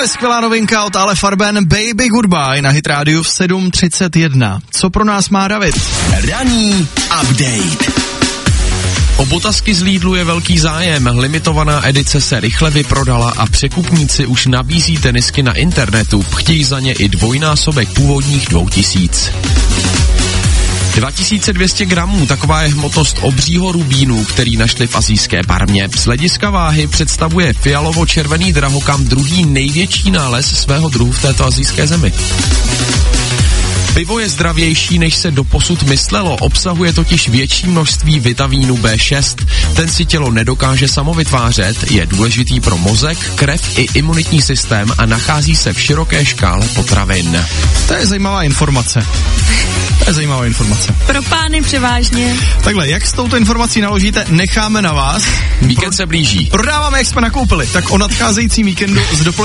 Tohle je skvělá novinka od Ale Farben, Baby Goodbye na Hit Radio v 7:31. Co pro nás má David? Ranní update. O botasky z Lidlu je velký zájem, limitovaná edice se rychle vyprodala a překupníci už nabízí tenisky na internetu, chtějí za ně i dvojnásobek původních 2000. 2200 gramů, taková je hmotnost obřího rubínu, který našli v asijské Barmě. Z hlediska váhy představuje fialovo-červený drahokam druhý největší nález svého druhu v této asijské zemi. Pivo je zdravější, než se doposud myslelo, obsahuje totiž větší množství vitamínu B6. Ten si tělo nedokáže samo vytvářet, je důležitý pro mozek, krev i imunitní systém a nachází se v široké škále potravin. To je zajímavá informace. Pro pány převážně. Takhle, jak s touto informací naložíte, necháme na vás. Víkend se blíží. Prodáváme, jak jsme nakoupili, tak o nadcházejícím víkendu s doplněním